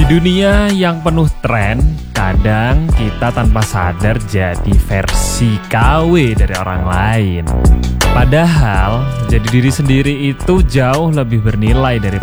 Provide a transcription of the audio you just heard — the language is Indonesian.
dunia yang penuh tren, kadang kita tanpa sadar jadi versi KW dari orang lain. Padahal, jadi diri sendiri itu jauh lebih bernilai daripada